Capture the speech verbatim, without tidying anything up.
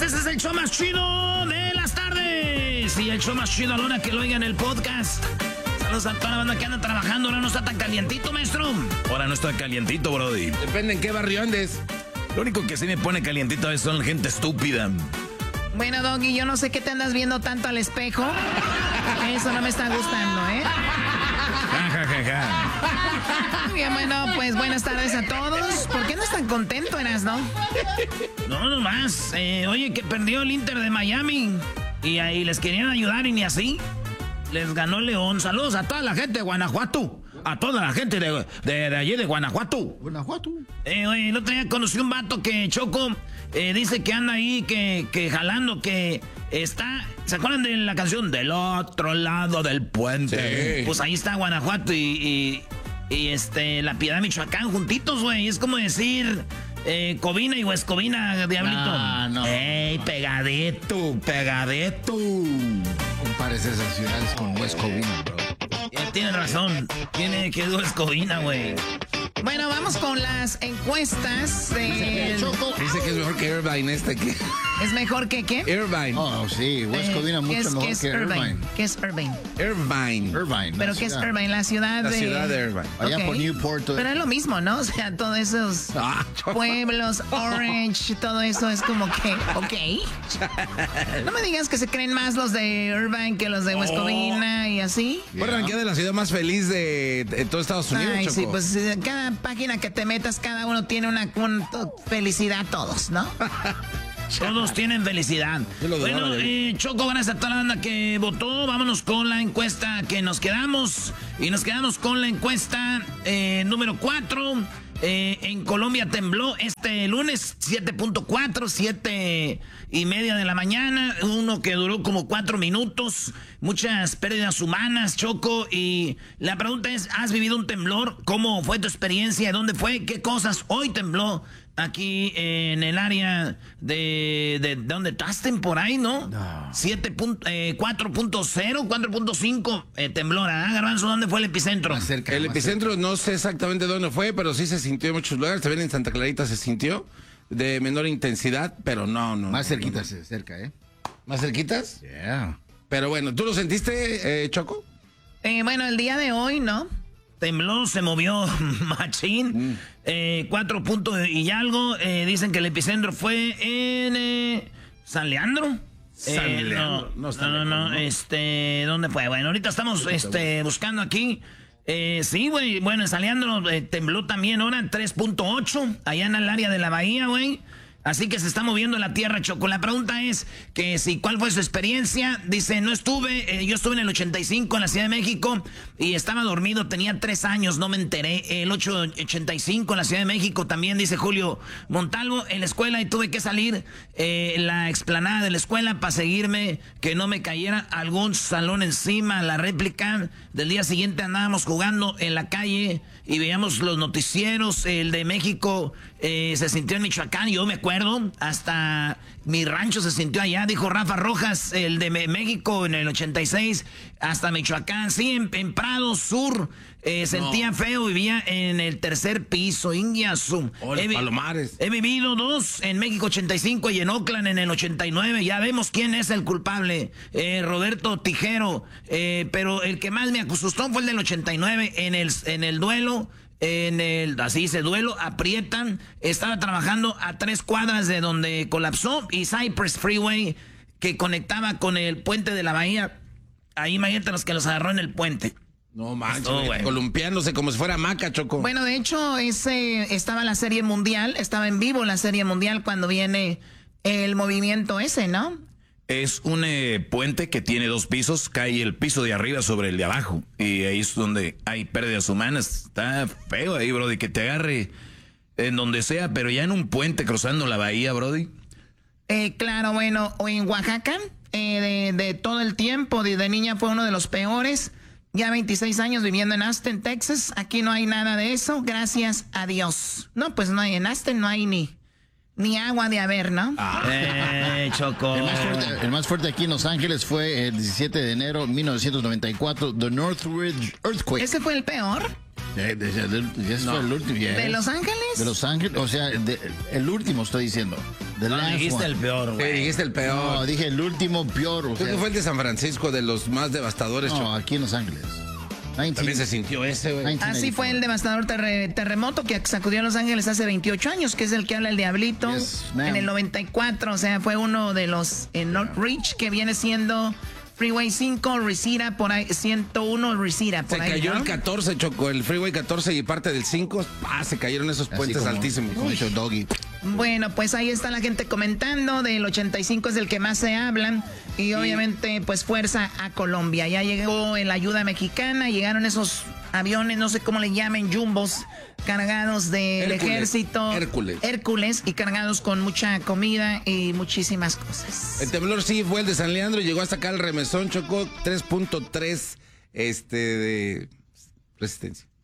Este es el show más chido de las tardes. Y el show más chido a la hora que lo oigan en el podcast. Saludos a toda la banda que anda trabajando. Ahora no está tan calientito, maestro. Ahora no está calientito, brody. Depende en qué barrio andes. Lo único que sí me pone calientito a veces son gente estúpida. Bueno, Doggy, yo no sé qué te andas viendo tanto al espejo. Eso no me está gustando, ¿eh? Ja, ja, ja, ja. Bien, bueno, pues buenas tardes a todos. ¿Por qué no están contentos, Eras, no? No, nomás. Eh, oye, que perdió el Inter de Miami. Y ahí les querían ayudar y ni así. Les ganó León. Saludos a toda la gente de Guanajuato. A toda la gente de, de, de allí de Guanajuato. Guanajuato. Eh, oye, el otro día conocí un vato que, Choco, eh, dice que anda ahí, que, que jalando, que está... ¿Se acuerdan de la canción? Del otro lado del puente. Sí. Pues ahí está Guanajuato y, y, y este, La Piedad, Michoacán, juntitos, güey. Es como decir... Eh, Covina y Huescovina, Diablito. Ah, no. Ey, pegadito, pegadito. Compares esas ciudades con Huescovina, bro. Eh, Tienes razón. Tiene que ser Huescovina, güey. Bueno, vamos con las encuestas. Eh, Dice que es mejor que Irvine este que... ¿Es mejor que qué? Irvine. Oh, sí, Huescovina Eh, mucho ¿qué es, mejor ¿qué es que Irvine? Irvine. ¿Qué es Irvine? Irvine. Irvine. ¿Pero la qué es ciudad. Irvine? La ciudad La de... ciudad de Irvine. Allá Ok. por Newport. todo- Pero es lo mismo, ¿no? O sea, todos esos Ah, pueblos, Orange, todo eso es como que... Ok. No me digas que se creen más los de Irvine que los de Huescovina y así. Fue ranqueada la ciudad más feliz de, de todo Estados Unidos, Ay, Choco. sí, pues eh, cada página que te metas, cada uno tiene una, una to- felicidad, todos, ¿no? Todos tienen felicidad. Yo lo Bueno, dudaba de eh, Choco, gracias a toda la banda que votó. Vámonos con la encuesta que nos quedamos. Y nos quedamos con la encuesta eh, número cuatro. Eh, en Colombia tembló este lunes siete punto cuatro, siete y media de la mañana, uno que duró como cuatro minutos, muchas pérdidas humanas, Choco, y la pregunta es, ¿has vivido un temblor? ¿Cómo fue tu experiencia? ¿Dónde fue? ¿Qué cosas hoy tembló aquí en el área de, de, de donde estás por ahí, no? No. siete punto, eh, cuatro punto cero, cuatro punto cinco eh, temblor, ¿ah, Garbanzo? ¿Dónde fue el epicentro? Más cerca, El más epicentro no sé exactamente dónde fue, pero sí se sintió en muchos lugares. También en Santa Clarita se sintió de menor intensidad, pero no, no. cerca. Más no, cerquita, no. se cerca, ¿eh? ¿Más cerquitas? Yeah. Pero bueno, ¿tú lo sentiste, eh, Choco? Eh, bueno, el día de hoy, ¿no? Tembló, se movió machín. Mm. Eh, cuatro puntos y algo. Eh, dicen que el epicentro fue en eh, San Leandro. San Eh, Leandro. No, No está no, no, lejos, no, ¿no? Este, ¿dónde fue? Bueno, ahorita estamos este, buscando aquí. Eh, sí, güey. Bueno, en San Leandro eh, tembló también ahora tres punto ocho. Allá en el área de la bahía, güey. Así que se está moviendo la tierra, Choco. La pregunta es que si cuál fue su experiencia. Dice, no estuve, eh, yo estuve en el ochenta y cinco en la Ciudad de México y estaba dormido, tenía tres años, no me enteré. El ocho ochenta y cinco en la Ciudad de México también, dice Julio Montalvo, en la escuela y tuve que salir eh, la explanada de la escuela para seguirme, que no me cayera algún salón encima. La réplica del día siguiente andábamos jugando en la calle y veíamos los noticieros. El de México eh, se sintió en Michoacán, yo me acuerdo, hasta mi rancho se sintió allá, dijo Rafa Rojas. El de Me- México en el ochenta y seis, hasta Michoacán, sí, en, en Prado Sur, eh, sentía feo, vivía en el tercer piso, Ingiasu. Oh, los He vi- Palomares. He vivido dos, en México ochenta y cinco y en Oakland en el ochenta y nueve. Ya vemos quién es el culpable, eh, Roberto Tijero. Eh, pero el que más me asustó fue el del ochenta y nueve en el, en el duelo. En el, así dice, duelo, aprietan. Estaba trabajando a tres cuadras de donde colapsó y Cypress Freeway, que conectaba con el puente de la bahía. Ahí imagínate los que los agarró en el puente. No manches, Oh, güey. columpiándose como si fuera maca, Choco. Bueno, de hecho, ese estaba la Serie Mundial, estaba en vivo la Serie Mundial cuando viene el movimiento ese, ¿no? Es un eh, puente que tiene dos pisos, cae el piso de arriba sobre el de abajo. Y ahí es donde hay pérdidas humanas. Está feo ahí, Brody, que te agarre en donde sea, pero ya en un puente cruzando la bahía, Brody. Eh, claro, bueno, o en Oaxaca, eh, de, de todo el tiempo, de, de niña fue uno de los peores. Ya veintiséis años viviendo en Austin, Texas. Aquí no hay nada de eso, gracias a Dios. No, pues no hay, en Austin no hay ni... Ni agua de haber, ¿no? Ah. Eh, Choco. El más, fuerte, el más fuerte aquí en Los Ángeles fue el diecisiete de enero de mil novecientos noventa y cuatro, The Northridge Earthquake. ¿Ese fue el peor? Eh, de- de- de- ese fue el último. yeah. ¿De Los Ángeles? De Los Ángeles, o sea, de- el último estoy diciendo. The No, last dijiste one. el peor, Sí, güey. dijiste el peor. No, dije el último peor. O Creo sea, que fue el de San Francisco, de los más devastadores. no, Choco. aquí en Los Ángeles. También se sintió ese, güey. Así fue el devastador terre- terremoto que sacudió a Los Ángeles hace veintiocho años, que es el que habla el Diablito. Yes, ma'am. En el noventa y cuatro, o sea, fue uno de los en Northridge, que viene siendo Freeway cinco, Reseda, por ahí, ciento uno, Reseda, por Se ahí, cayó ¿no? el catorce, Choco, el Freeway catorce y parte del cinco. Ah, se cayeron esos Así puentes como- altísimos. Como dicho Doggy. Bueno, pues ahí está la gente comentando. Del ochenta y cinco es el que más se hablan. Y obviamente, pues fuerza a Colombia. Ya llegó la ayuda mexicana, llegaron esos aviones, no sé cómo le llamen, jumbos, cargados del Hércules, ejército. Hércules. Hércules, y cargados con mucha comida y muchísimas cosas. El temblor sí fue el de San Leandro y llegó hasta acá el remesón, Choco, tres punto tres este, de resistencia.